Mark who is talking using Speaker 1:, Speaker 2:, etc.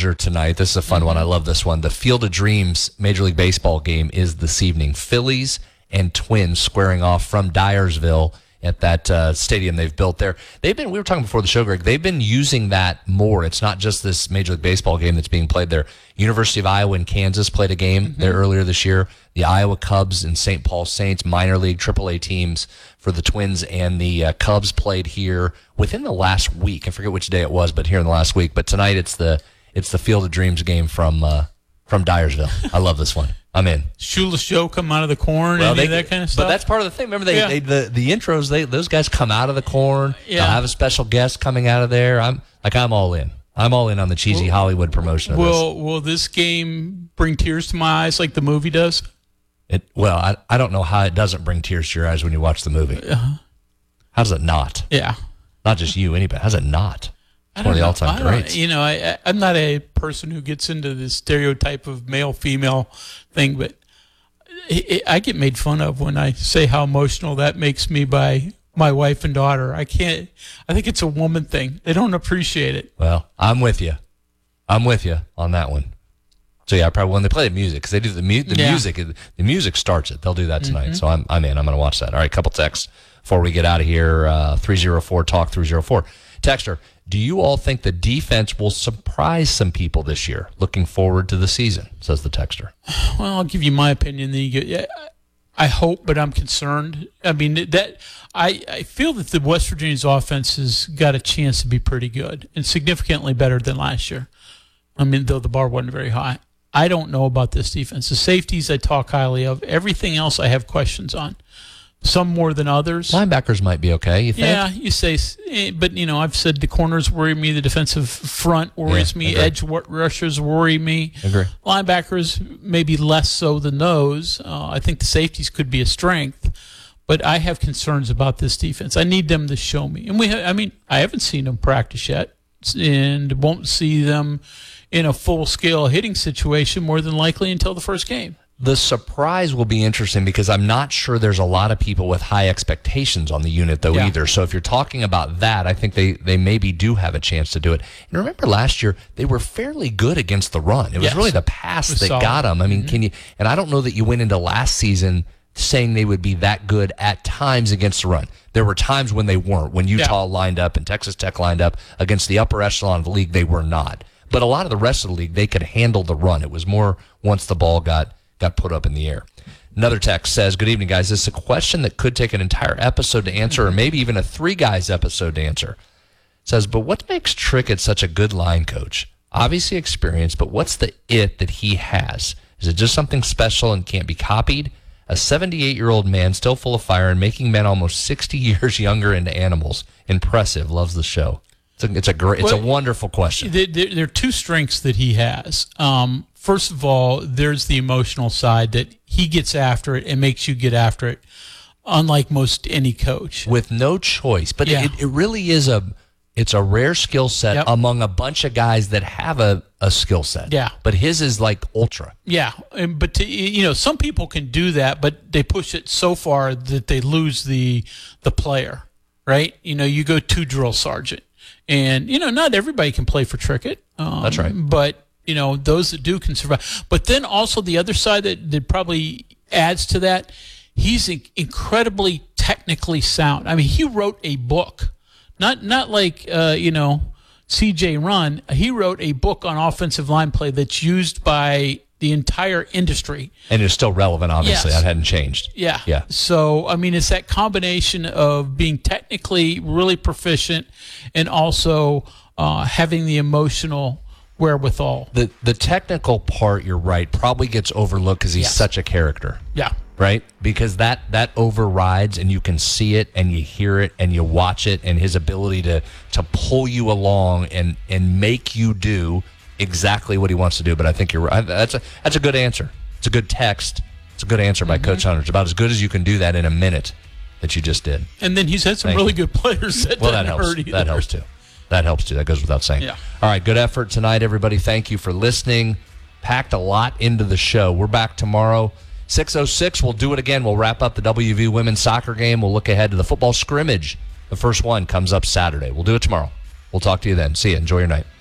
Speaker 1: doubleheader tonight. This is a fun one. I love this one. The Field of Dreams Major League Baseball game is this evening. Phillies and Twins squaring off from Dyersville at that stadium they've built there. We were talking before the show, Greg, they've been using that more. It's not just this Major League Baseball game that's being played there. University of Iowa and Kansas played a game there earlier this year. The Iowa Cubs and St. Paul Saints, minor league AAA teams for the Twins, and the Cubs played here within the last week. I forget which day it was, but here in the last week. But tonight it's the Field of Dreams game from Dyersville. I love this one. I'm in.
Speaker 2: Shoeless Joe come out of the corn and that kind of stuff.
Speaker 1: But that's part of the thing. Remember, the intros. Those guys come out of the corn. Yeah. They'll have a special guest coming out of there. I'm all in. I'm all in on the cheesy Hollywood promotion of this.
Speaker 2: Will this game bring tears to my eyes like the movie does?
Speaker 1: I don't know how it doesn't bring tears to your eyes when you watch the movie. How does it not?
Speaker 2: Yeah.
Speaker 1: Not just you, anybody. How does it not? It's one of the all-time greats.
Speaker 2: I'm not a person who gets into the stereotype of male-female thing, but I get made fun of when I say how emotional that makes me by my wife and daughter. I think it's a woman thing. They don't appreciate it.
Speaker 1: Well, I'm with you on that one. So yeah, probably when they play the music, because they do the music. The music starts it. They'll do that tonight. So I'm in. I'm going to watch that. All right, couple texts before we get out of here. 304 Talk 304. Texter, do you all think the defense will surprise some people this year? Looking forward to the season, says the texter.
Speaker 2: Well, I'll give you my opinion. I hope, but I'm concerned. I mean, I feel that the West Virginia's offense has got a chance to be pretty good and significantly better than last year. I mean, though the bar wasn't very high. I don't know about this defense. The safeties I talk highly of. Everything else I have questions on. Some more than others.
Speaker 1: Linebackers might be okay, you think?
Speaker 2: Yeah, you say, but I've said the corners worry me, the defensive front worries me, edge rushers worry me.
Speaker 1: Agree.
Speaker 2: Linebackers maybe less so than those. I think the safeties could be a strength, but I have concerns about this defense. I need them to show me, and I haven't seen them practice yet, and won't see them in a full-scale hitting situation more than likely until the first game.
Speaker 1: The surprise will be interesting because I'm not sure there's a lot of people with high expectations on the unit, though, either. So if you're talking about that, I think they maybe do have a chance to do it. And remember last year, they were fairly good against the run. It was really the pass that got them. I mean, and I don't know that you went into last season saying they would be that good at times against the run. There were times when they weren't. When Utah lined up and Texas Tech lined up against the upper echelon of the league, they were not. But a lot of the rest of the league, they could handle the run. It was more once the ball got put up in the air. Another text says, good evening, guys. This is a question that could take an entire episode to answer, or maybe even a Three Guys episode to answer. It says, but what makes Trickett such a good line coach? Obviously experience, but what's the it that he has? Is it just something special and can't be copied? A 78-year-old man still full of fire and making men almost 60 years younger into animals. Impressive. Loves the show. It's a wonderful question.
Speaker 2: There are two strengths that he has. First of all, there's the emotional side that he gets after it and makes you get after it, unlike most any coach.
Speaker 1: With no choice. But it really is it's a rare skill set among a bunch of guys that have a skill set.
Speaker 2: Yeah.
Speaker 1: But his is like ultra.
Speaker 2: Yeah. But some people can do that, but they push it so far that they lose the player, right? You go to drill sergeant. And, not everybody can play for Trickett.
Speaker 1: That's right.
Speaker 2: But, those that do can survive. But then also the other side that probably adds to that, he's incredibly technically sound. I mean, he wrote a book. Not like, C.J. Run. He wrote a book on offensive line play that's used by the entire industry. And
Speaker 1: it's still relevant, obviously. That hadn't changed.
Speaker 2: Yeah. So, it's that combination of being technically really proficient and also having the emotional wherewithal.
Speaker 1: The technical part, you're right, probably gets overlooked because he's such a character.
Speaker 2: Yeah.
Speaker 1: Right? Because that overrides, and you can see it and you hear it and you watch it, and his ability to pull you along and make you do exactly what he wants to do. But I think you're right. That's a good answer. It's a good text. It's a good answer by Coach Hunter. It's about as good as you can do that in a minute that you just did.
Speaker 2: And then he's had some really good players that
Speaker 1: that helps. That helps too. That helps too. That goes without saying.
Speaker 2: Yeah.
Speaker 1: All right, good effort tonight, everybody. Thank you for listening. Packed a lot into the show. We're back tomorrow, 6:06. We'll do it again. We'll wrap up the WV women's soccer game. We'll look ahead to the football scrimmage. The first one comes up Saturday. We'll do it tomorrow. We'll talk to you then. See you. Enjoy your night.